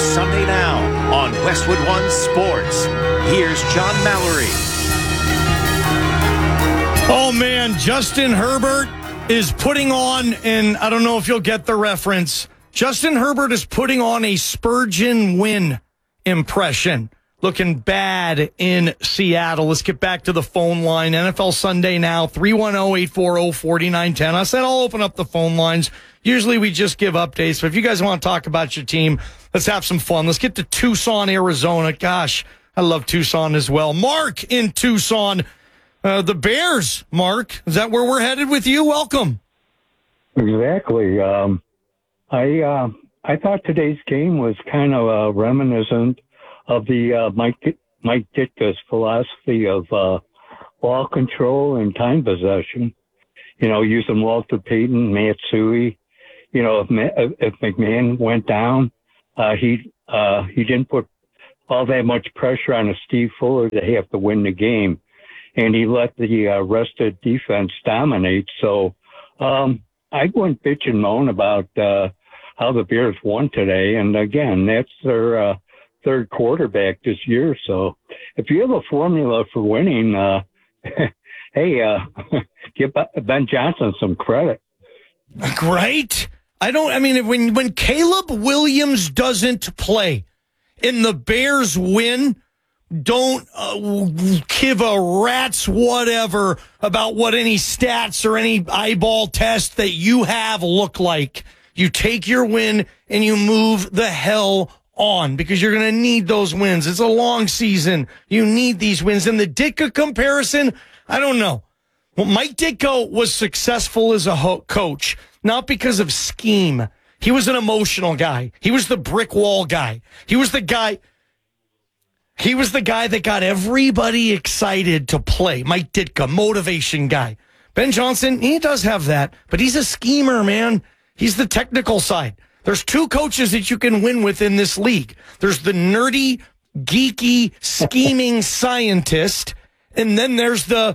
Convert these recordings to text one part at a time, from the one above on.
Sunday Now on Westwood One Sports. Here's John Mallory. Oh, man, Justin Herbert is putting on, and I don't know if you'll get the reference, Justin Herbert is putting on a Spurgeon win impression. Looking bad in Seattle. Let's get back to the phone line. NFL Sunday Now, 310-840-4910. I said I'll open up the phone lines. Usually we just give updates, but if you guys want to talk about your team, let's have some fun. Let's get to Tucson, Arizona. Gosh, I love Tucson as well. Mark in Tucson. The Bears, Mark. Is that where we're headed with you? Welcome. Exactly. I thought today's game was kind of reminiscent of the Mike Ditka's philosophy of ball control and time possession. You know, using Walter Payton, Matsui. You know, if McMahon went down, he didn't put all that much pressure on a Steve Fuller to have to win the game, and he let the rested defense dominate. So I wouldn't bitch and moan about how the Bears won today. And again, that's their third quarterback this year. So if you have a formula for winning, hey, give Ben Johnson some credit. Right? When Caleb Williams doesn't play and the Bears win, don't give a rat's whatever about what any stats or any eyeball test that you have look like. You take your win and you move the hell on because you're going to need those wins. It's a long season. You need these wins. And the Ditka comparison, I don't know. Well, Mike Ditka was successful as a coach, not because of scheme. He was an emotional guy. He was the brick wall guy. He was the guy that got everybody excited to play. Mike Ditka, motivation guy. Ben Johnson, he does have that, but he's a schemer, man. He's the technical side. There's two coaches that you can win with in this league. There's the nerdy, geeky, scheming scientist, and then there's the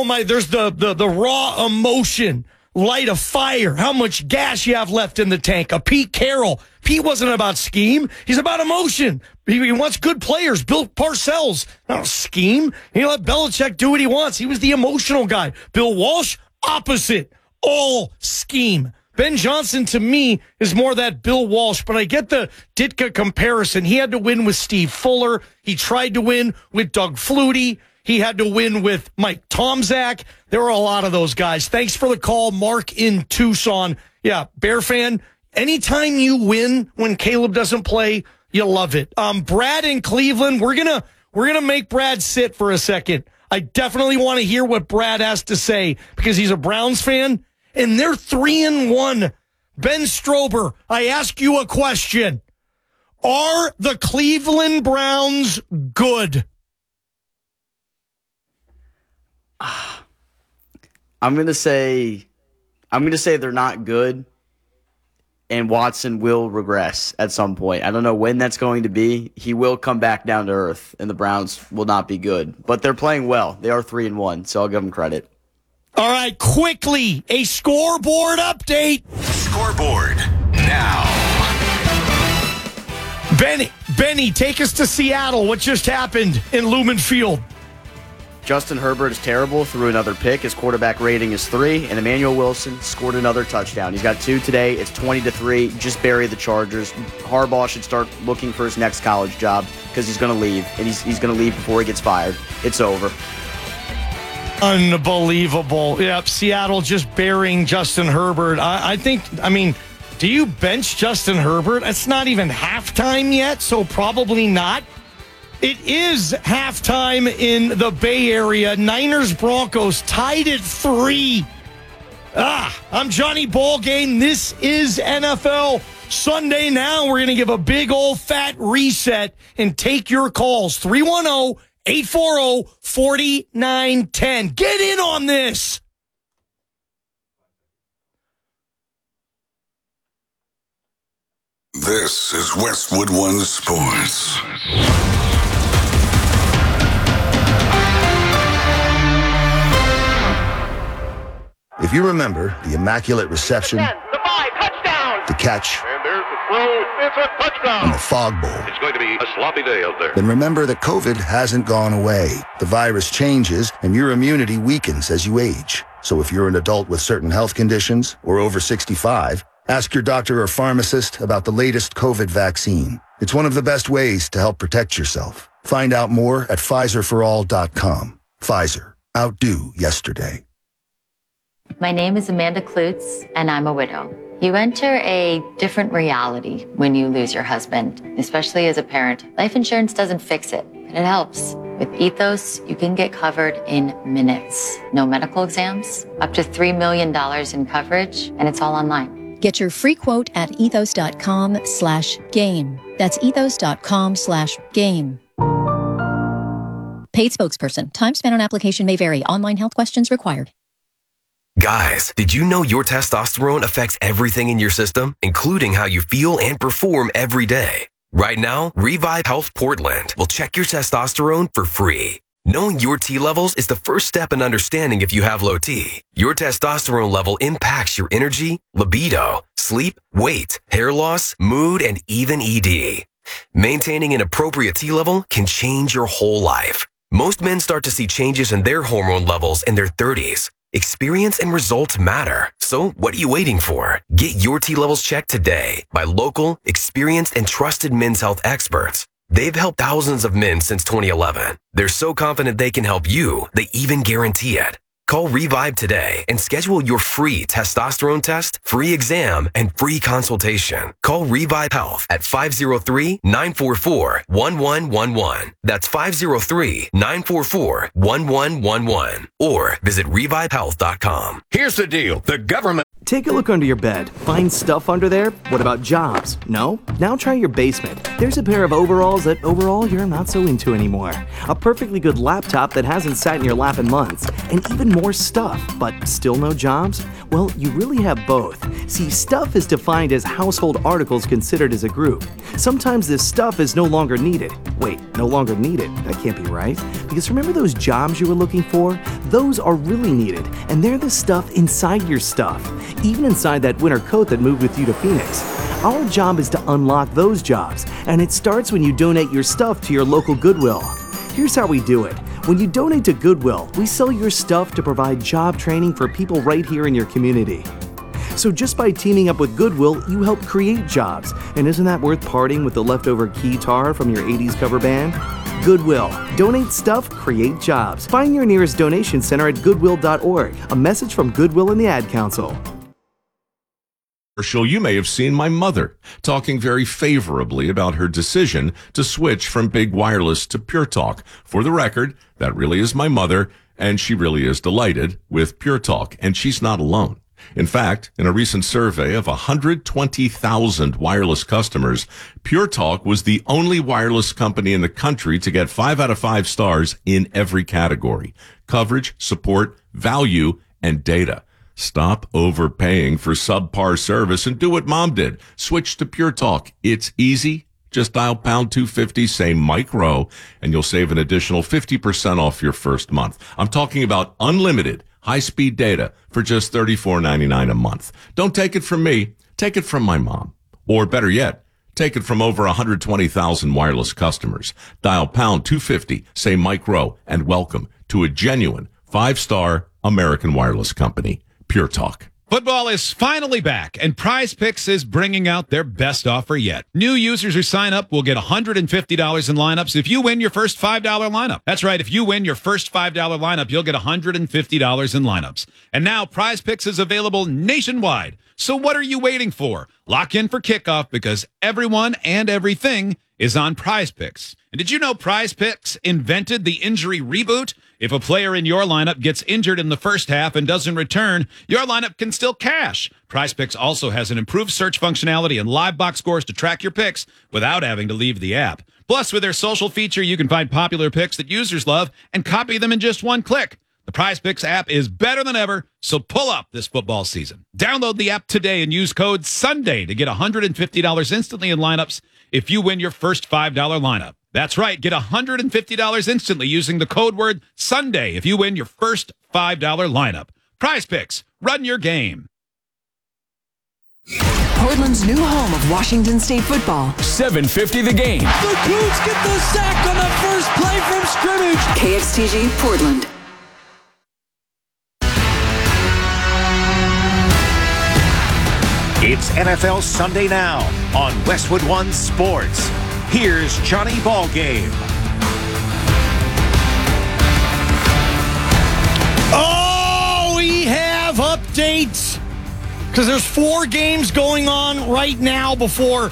raw emotion, light a fire, how much gas you have left in the tank. A Pete Carroll. Pete wasn't about scheme. He's about emotion. He wants good players. Bill Parcells, not a scheme. He let Belichick do what he wants. He was the emotional guy. Bill Walsh, opposite. All scheme. Ben Johnson, to me, is more that Bill Walsh, but I get the Ditka comparison. He had to win with Steve Fuller. He tried to win with Doug Flutie. He had to win with Mike Tomczak. There were a lot of those guys. Thanks for the call, Mark in Tucson. Yeah, Bear fan, anytime you win when Caleb doesn't play, you love it. Brad in Cleveland, we're gonna make Brad sit for a second. I definitely want to hear what Brad has to say because he's a Browns fan. And they're 3-1. Ben Strober, I ask you a question. Are the Cleveland Browns good? I'm gonna say they're not good, and Watson will regress at some point. I don't know when that's going to be. He will come back down to earth, and the Browns will not be good. But they're playing well. They are 3-1, so I'll give them credit. All right, quickly, a scoreboard update. Scoreboard now. Benny, take us to Seattle. What just happened in Lumen Field? Justin Herbert is terrible, threw another pick. His quarterback rating is 3, and Emmanuel Wilson scored another touchdown. He's got 2 today. It's 20-3. Just bury the Chargers. Harbaugh should start looking for his next college job because he's going to leave, and he's going to leave before he gets fired. It's over. Unbelievable. Yep, Seattle just burying Justin Herbert. I think, do you bench Justin Herbert? It's not even halftime yet, so probably not. It is halftime in the Bay Area. Niners-Broncos tied at 3. I'm Johnny Ballgame. This is NFL Sunday Now. We're going to give a big old fat reset and take your calls. 310-840-4910. Get in on this. This is Westwood One Sports. If you remember the immaculate reception, the 5, touchdown, the catch, and there's the throw, and the fog bowl, It's going to be a sloppy day out there. then remember that COVID hasn't gone away. The virus changes, and your immunity weakens as you age. So if you're an adult with certain health conditions or over 65, ask your doctor or pharmacist about the latest COVID vaccine. It's one of the best ways to help protect yourself. Find out more at PfizerForAll.com. Pfizer. Outdo yesterday. My name is Amanda Klutz, and I'm a widow. You enter a different reality when you lose your husband, especially as a parent. Life insurance doesn't fix it, but it helps. With Ethos, you can get covered in minutes. No medical exams, up to $3 million in coverage, and it's all online. Get your free quote at ethos.com/game. That's ethos.com/game. Paid spokesperson. Time spent on application may vary. Online health questions required. Guys, did you know your testosterone affects everything in your system, including how you feel and perform every day? Right now, Revive Health Portland will check your testosterone for free. Knowing your T levels is the first step in understanding if you have low T. Your testosterone level impacts your energy, libido, sleep, weight, hair loss, mood, and even ED. Maintaining an appropriate T level can change your whole life. Most men start to see changes in their hormone levels in their 30s. Experience and results matter. So what are you waiting for? Get your T levels checked today by local, experienced, and trusted men's health experts. They've helped thousands of men since 2011. They're so confident they can help you, they even guarantee it. Call Revive today and schedule your free testosterone test, free exam, and free consultation. Call Revive Health at 503-944-1111. That's 503-944-1111. Or visit revivehealth.com. Here's the deal. The government... Take a look under your bed. Find stuff under there? What about jobs? No? Now try your basement. There's a pair of overalls that overall you're not so into anymore. A perfectly good laptop that hasn't sat in your lap in months. And even more stuff, but still no jobs? Well, you really have both. See, stuff is defined as household articles considered as a group. Sometimes this stuff is no longer needed. Wait, no longer needed? That can't be right. Because remember those jobs you were looking for? Those are really needed, and they're the stuff inside your stuff. Even inside that winter coat that moved with you to Phoenix. Our job is to unlock those jobs, and it starts when you donate your stuff to your local Goodwill. Here's how we do it. When you donate to Goodwill, we sell your stuff to provide job training for people right here in your community. So just by teaming up with Goodwill, you help create jobs. And isn't that worth parting with the leftover keytar from your 80s cover band? Goodwill. Donate stuff, create jobs. Find your nearest donation center at goodwill.org. A message from Goodwill and the Ad Council. You may have seen my mother talking very favorably about her decision to switch from Big Wireless to Pure Talk. For the record, that really is my mother, and she really is delighted with Pure Talk, and she's not alone. In fact, in a recent survey of 120,000 wireless customers, Pure Talk was the only wireless company in the country to get 5 out of 5 stars in every category: coverage, support, value, and data. Stop overpaying for subpar service and do what Mom did. Switch to Pure Talk. It's easy. Just dial pound 250, say Mike Rowe, and you'll save an additional 50% off your first month. I'm talking about unlimited high-speed data for just $34.99 a month. Don't take it from me. Take it from my mom. Or better yet, take it from over 120,000 wireless customers. Dial pound 250, say Mike Rowe, and welcome to a genuine 5-star American wireless company. Pure Talk. Football is finally back, and Prize Picks is bringing out their best offer yet. New users who sign up will get $150 in lineups if you win your first $5 lineup. That's right, if you win your first $5 lineup, you'll get $150 in lineups. And now Prize Picks is available nationwide. So what are you waiting for? Lock in for kickoff because everyone and everything is on Prize Picks. And did you know Prize Picks invented the injury reboot? If a player in your lineup gets injured in the first half and doesn't return, your lineup can still cash. Prize Picks also has an improved search functionality and live box scores to track your picks without having to leave the app. Plus, with their social feature, you can find popular picks that users love and copy them in just one click. The Prize Picks app is better than ever, so pull up this football season. Download the app today and use code SUNDAY to get $150 instantly in lineups if you win your first $5 lineup. That's right, get $150 instantly using the code word SUNDAY if you win your first $5 lineup. Prize Picks, run your game. Portland's new home of Washington State football. 7:50 the game. The Cougs get the sack on the first play from scrimmage. KXTG Portland. It's NFL Sunday Now on Westwood One Sports. Here's Johnny Ballgame. Oh, we have updates because there's 4 games going on right now before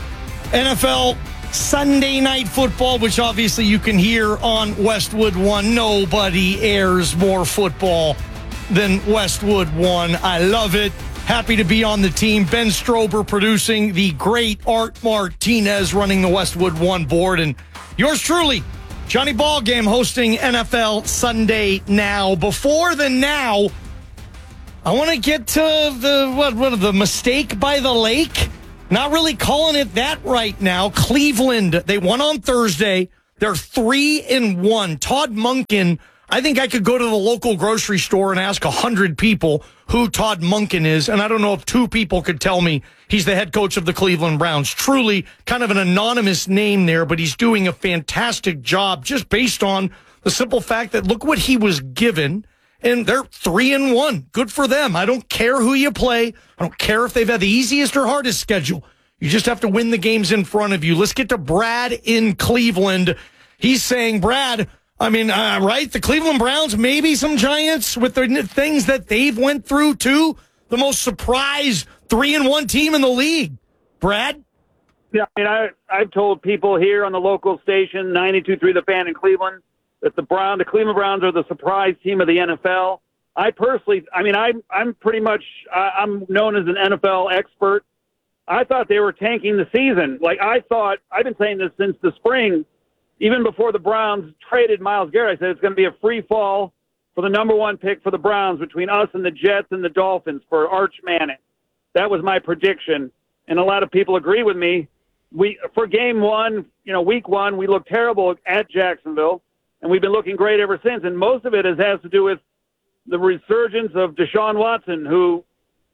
NFL Sunday Night Football, which obviously you can hear on Westwood One. Nobody airs more football than Westwood One. I love it. Happy to be on the team. Ben Strober producing, the great Art Martinez running the Westwood One board, and yours truly, Johnny Ballgame, hosting NFL Sunday Now. Before the now, I want to get to the mistake by the lake. Not really calling it that right now. Cleveland, they won on Thursday. They're 3-1. Todd Monken, I think I could go to the local grocery store and ask 100 people who Todd Monken is, and I don't know if 2 people could tell me he's the head coach of the Cleveland Browns. Truly kind of an anonymous name there, but he's doing a fantastic job just based on the simple fact that look what he was given, and they're 3-1. Good for them. I don't care who you play. I don't care if they've had the easiest or hardest schedule. You just have to win the games in front of you. Let's get to Brad in Cleveland. He's saying, Brad, right? The Cleveland Browns, maybe some Giants with the things that they've went through too. The most surprise 3-1 team in the league. Brad? Yeah, I've told people here on the local station, 92.3 The Fan in Cleveland, that the Cleveland Browns are the surprise team of the NFL. I personally, I'm pretty much, I'm known as an NFL expert. I thought they were tanking the season. I've been saying this since the spring. Even before the Browns traded Myles Garrett, I said it's going to be a free fall for the number 1 pick for the Browns between us and the Jets and the Dolphins for Arch Manning. That was my prediction, and a lot of people agree with me. For game 1, week 1, we looked terrible at Jacksonville, and we've been looking great ever since. And most of it has to do with the resurgence of Deshaun Watson, who,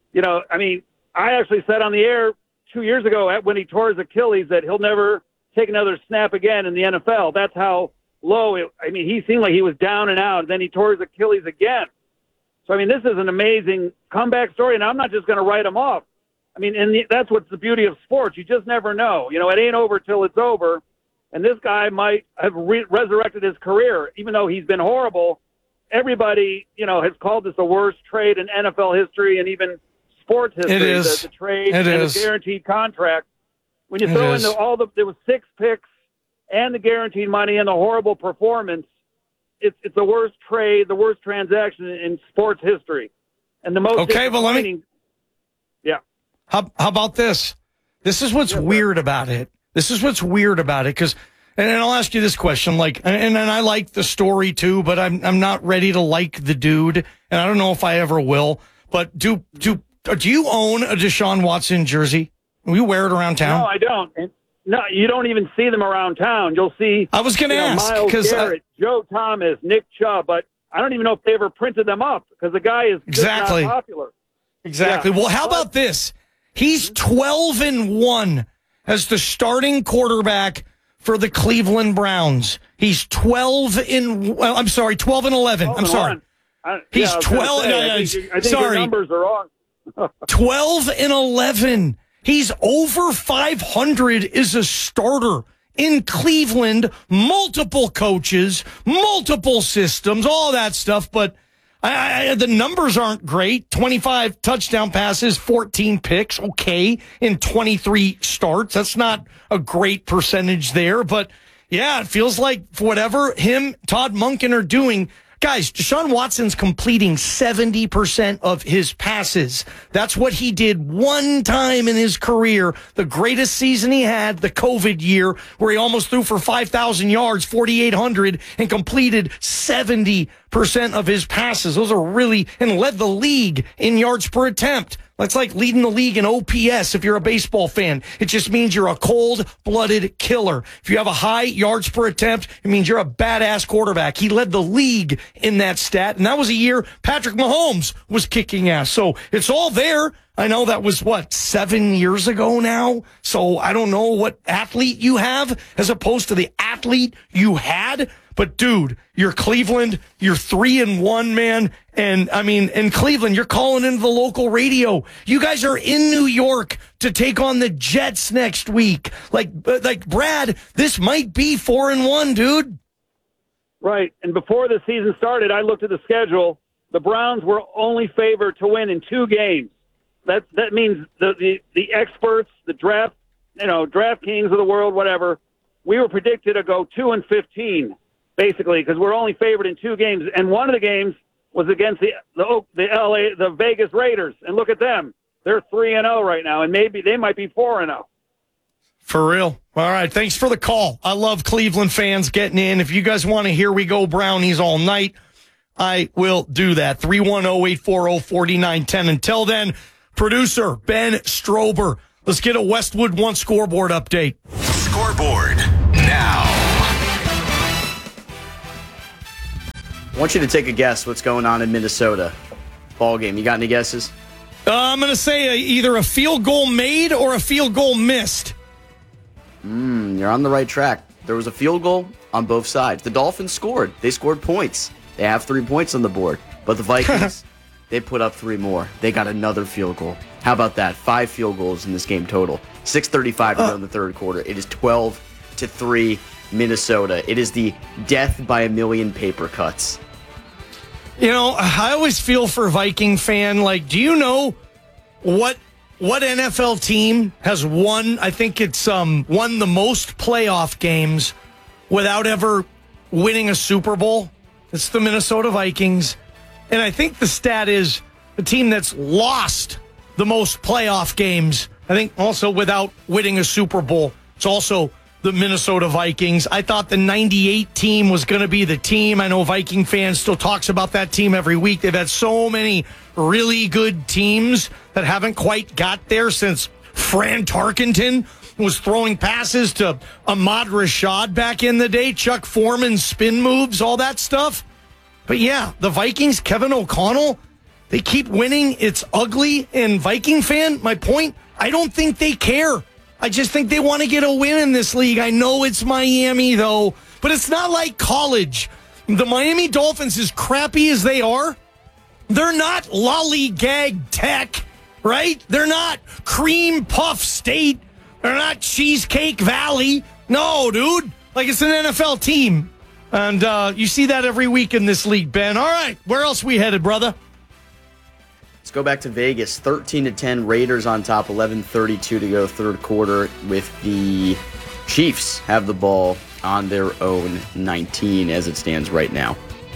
I actually said on the air 2 years ago when he tore his Achilles that he'll never take another snap again in the NFL. That's how low he seemed like he was down and out. Then he tore his Achilles again. So, this is an amazing comeback story, and I'm not just going to write him off. That's what's the beauty of sports. You just never know. It ain't over till it's over, and this guy might have resurrected his career. Even though he's been horrible, everybody, has called this the worst trade in NFL history and even sports history. It is. The trade and the guaranteed contract. When you throw in there was 6 picks and the guaranteed money and the horrible performance, it's the worst trade, the worst transaction in sports history. And the most okay, but let me. Yeah. How about this? This is what's weird about it. Because, and I'll ask you this question, and I like the story too, but I'm not ready to like the dude, and I don't know if I ever will. But do you own a Deshaun Watson jersey? Will you wear it around town? No, I don't. No, you don't even see them around town. You'll see. I was going to ask Myles Garrett, Joe Thomas, Nick Chubb, but I don't even know if they ever printed them up because the guy is exactly not popular. Exactly. Yeah. Well, how about this? He's 12-1 as the starting quarterback for the Cleveland Browns. He's 12-11. I'm sorry. He's 12. I think your numbers are wrong. 12-11. He's over 500 as a starter in Cleveland. Multiple coaches, multiple systems, all that stuff. But the numbers aren't great. 25 touchdown passes, 14 picks. Okay, in 23 starts. That's not a great percentage there. But yeah, it feels like for whatever Todd Monken are doing. Guys, Deshaun Watson's completing 70% of his passes. That's what he did one time in his career. The greatest season he had, the COVID year, where he almost threw for 5,000 yards, 4,800, and completed 70% of his passes. Those are really, and led the league in yards per attempt. That's like leading the league in OPS if you're a baseball fan. It just means you're a cold-blooded killer. If you have a high yards per attempt, it means you're a badass quarterback. He led the league in that stat, and that was a year Patrick Mahomes was kicking ass. So it's all there. I know that was, 7 years ago now? So I don't know what athlete you have as opposed to the athlete you had. But, dude, you're Cleveland. You're 3-1, man. And, I mean, in Cleveland, you're calling into the local radio. You guys are in New York to take on the Jets next week. Like Brad, this might be 4-1, dude. Right. And before the season started, I looked at the schedule. The Browns were only favored to win in 2 games. That means the experts, the draft kings of the world, whatever, we were predicted to go 2-15, basically, because we're only favored in 2 games. And one of the games was against the Vegas Raiders. And look at them. They're 3-0 right now, and maybe they might be 4-0. For real. All right. Thanks for the call. I love Cleveland fans getting in. If you guys want to hear we go Brownies all night, I will do that. 310-840-4910. Until then, producer Ben Strober. Let's get a Westwood One scoreboard update. Scoreboard now. I want you to take a guess what's going on in Minnesota. Ball game. You got any guesses? I'm going to say either a field goal made or a field goal missed. You're on the right track. There was a field goal on both sides. The Dolphins scored. They scored points. They have 3 points on the board. But the Vikings, they put up 3 more. They got another field goal. How about that? 5 field goals in this game total. 6:35 to go in the third quarter. It is 12-3 Minnesota. It is the death by a million paper cuts. You know, I always feel for Viking fan. Like, do you know what NFL team has won? I think it's won the most playoff games without ever winning a Super Bowl. It's the Minnesota Vikings. And I think the stat is the team that's lost the most playoff games, I think also without winning a Super Bowl. It's also the Minnesota Vikings. I thought the 98 team was going to be the team. I know Viking fans still talks about that team every week. They've had so many really good teams that haven't quite got there since Fran Tarkenton was throwing passes to Ahmad Rashad back in the day, Chuck Foreman spin moves, all that stuff. But yeah, the Vikings, Kevin O'Connell, they keep winning. It's ugly. And Viking fan, my point, I don't think they care. I just think they want to get a win in this league. I know it's Miami, though, but it's not like college. The Miami Dolphins, as crappy as they are, they're not lollygag Tech, right? They're not Cream Puff State. They're not Cheesecake Valley. No, dude. Like, it's an NFL team. And you see that every week in this league, Ben. All right, where else we headed, brother? Let's go back to Vegas. 13-10 Raiders on top. 11:32 to go third quarter with the Chiefs have the ball on their own 19 as it stands right now.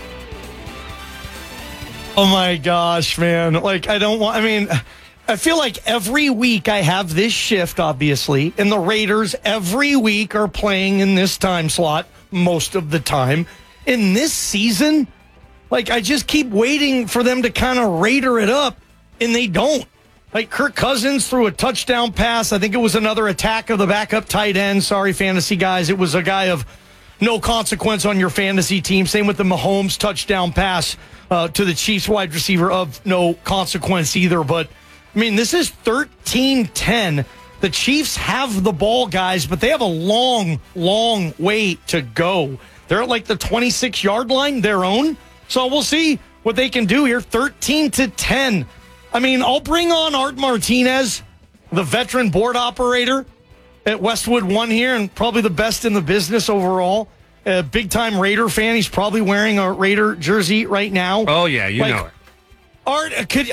Oh my gosh, man. Like, I feel like every week I have this shift, obviously, and the Raiders every week are playing in this time slot most of the time. In this season, like, I just keep waiting for them to kind of Raider it up, and they don't. Like, Kirk Cousins threw a touchdown pass. I think it was another attack of the backup tight end. Sorry, fantasy guys. It was a guy of no consequence on your fantasy team. Same with the Mahomes touchdown pass to the Chiefs wide receiver of no consequence either. But, I mean, this is 13-10. The Chiefs have the ball, guys, but they have a long, long way to go. They're at like the 26-yard line, their own. So we'll see what they can do here. 13-10. I mean, I'll bring on Art Martinez, the veteran board operator at Westwood One here, and probably the best in the business overall. A big-time Raider fan. He's probably wearing a Raider jersey right now. Oh, yeah, you know it. Art,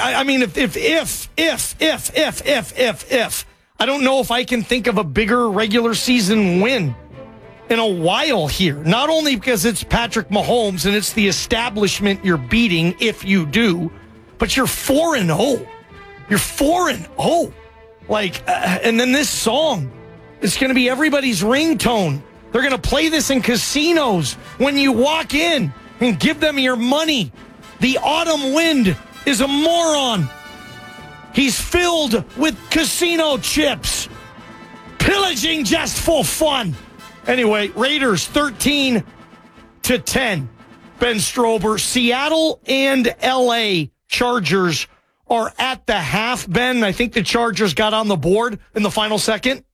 if I don't know if I can think of a bigger regular season win in a while here. Not only because it's Patrick Mahomes and it's the establishment you're beating if you do, but you're 4-0. You're 4-0. Like, and then this song, it's going to be everybody's ringtone. They're going to play this in casinos when you walk in and give them your money. The autumn wind is a moron. He's filled with casino chips, pillaging just for fun. Anyway, Raiders 13-10. Ben Strober, Seattle and LA Chargers are at the half, Ben. I think the Chargers got on the board in the final second.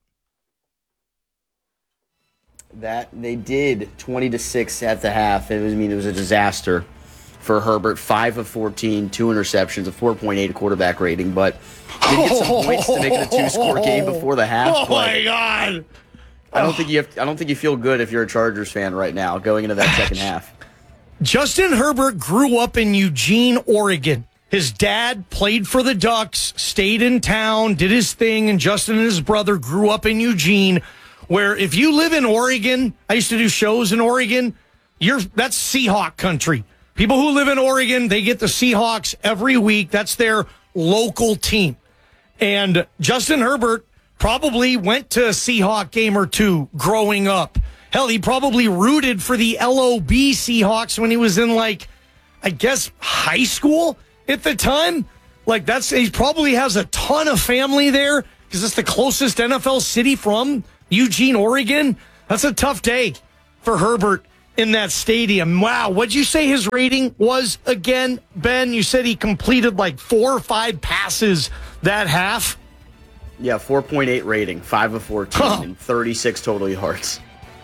That they did 20-6 at the half. It was a disaster for Herbert. 5 of 14, 2 interceptions, a 4.8 quarterback rating, but did get some points to make it a 2-score game before the half. Oh my God! I don't think you feel good if you're a Chargers fan right now going into that second half. Justin Herbert grew up in Eugene, Oregon. His dad played for the Ducks, stayed in town, did his thing, and Justin and his brother grew up in Eugene, where if you live in Oregon, I used to do shows in Oregon, that's Seahawk country. People who live in Oregon, they get the Seahawks every week. That's their local team. And Justin Herbert probably went to a Seahawk game or two growing up. Hell, he probably rooted for the LOB Seahawks when he was in, I guess, high school at the time. He probably has a ton of family there because it's the closest NFL city from Eugene, Oregon. That's a tough day for Herbert in that stadium. Wow. What'd you say his rating was again, Ben? You said he completed 4 or 5 passes that half. Yeah, 4.8 rating, 5 of 14, and 36 total yards.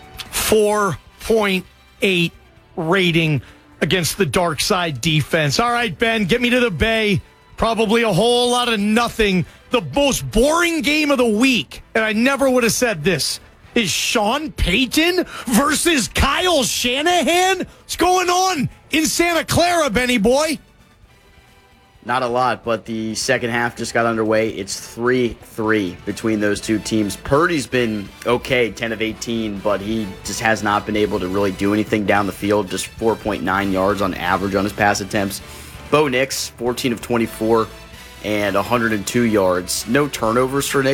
4.8 rating against the dark side defense. All right, Ben, get me to the Bay. Probably a whole lot of nothing. The most boring game of the week, and I never would have said this, is Sean Payton versus Kyle Shanahan. What's going on in Santa Clara, Benny boy? Not a lot, but the second half just got underway. It's 3-3 between those two teams. Purdy's been okay, 10 of 18, but he just has not been able to really do anything down the field, just 4.9 yards on average on his pass attempts. Bo Nix, 14 of 24 and 102 yards. No turnovers for Nix.